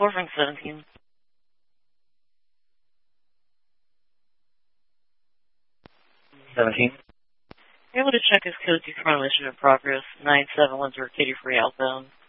Frank 17. You're able to check his code 2 mission in progress, 971 Katie Free outbound.